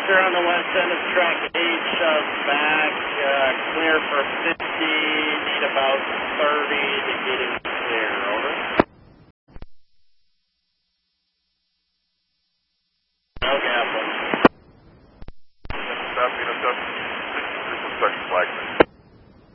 Cruiser on the west end of track 8, back, clear for 50, need about 30 to get in.